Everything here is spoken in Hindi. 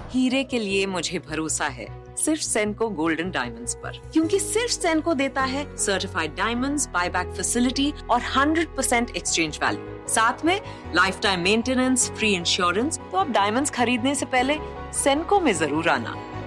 हीरे के लिए मुझे भरोसा है सिर्फ सेनको गोल्डन डायमंड्स पर, क्योंकि सिर्फ सेनको देता है सर्टिफाइड डायमंड्स, बायबैक फैसिलिटी और 100% एक्सचेंज वैल्यू, साथ में life time maintenance, free insurance. तो अब डायमंड्स खरीदने से पहले सेनको में जरूर आना।